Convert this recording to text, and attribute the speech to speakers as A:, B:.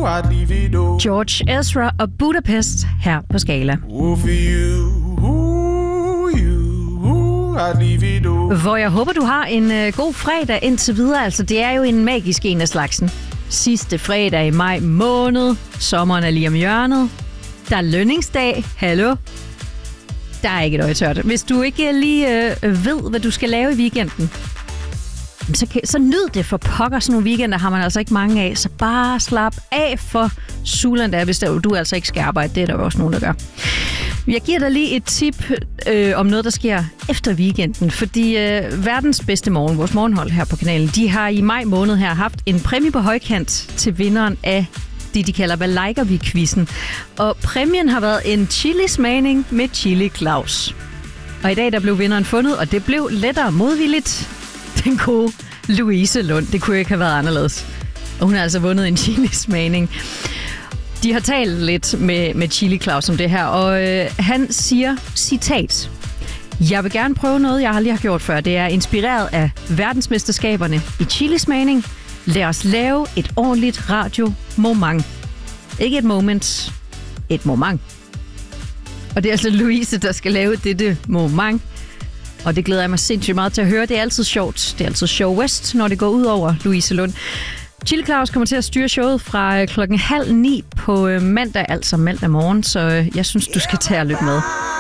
A: George Ezra og Budapest her på Skala. Hvor jeg håber, du har en god fredag indtil videre. Altså, det er jo en magisk en af slagsen. Sidste fredag i maj måned. Sommeren er lige om hjørnet. Der er lønningsdag. Hallo? Der er ikke et øje tørt. Hvis du ikke lige ved, hvad du skal lave i weekenden, så nyd det for pokker. Sådan nogle weekender har man altså ikke mange af. Så bare slap af for suland der, hvis du altså ikke skal arbejde. Det er der jo også nogen, der gør. Jeg giver dig lige et tip om noget, der sker efter weekenden. Fordi verdens bedste morgen, vores morgenhold her på kanalen, de har i maj måned her haft en præmie på højkant til vinderen af det, de kalder Hvad liker vi-quizzen. Og præmien har været en chili-smagning med Chili Claus. Og i dag der blev vinderen fundet, og det blev lettere modvilligt. Den gode Louise Lund. Det kunne ikke have været anderledes. Og hun har altså vundet en chili-smagning. De har talt lidt med Chili Claus om det her, og han siger, citat: "Jeg vil gerne prøve noget, jeg aldrig har gjort før. Det er inspireret af verdensmesterskaberne i chilismagning. Lad os lave et ordentligt radio-moment." Ikke et moment, et moment. Og det er altså Louise, der skal lave dette moment. Og det glæder jeg mig sindssygt meget til at høre. Det er altid sjovt. Det er altid show west, når det går ud over Louise Lund. Chili Claus kommer til at styre showet fra 8:30 på mandag, altså mandag morgen. Så jeg synes, du skal tage og lytte med.